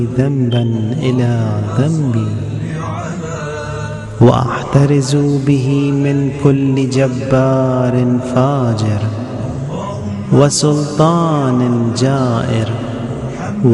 ذنبا إلى ذنبي، وأحترز به من كل جبار فاجر وسلطان جائر.